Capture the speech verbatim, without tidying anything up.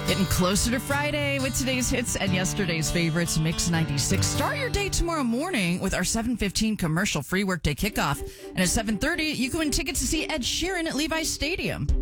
Getting closer to Friday with today's hits and yesterday's favorites, Mix ninety-six. Start your day tomorrow morning with our seven fifteen commercial free workday kickoff. And at seven thirty, you can win tickets to see Ed Sheeran at Levi's Stadium.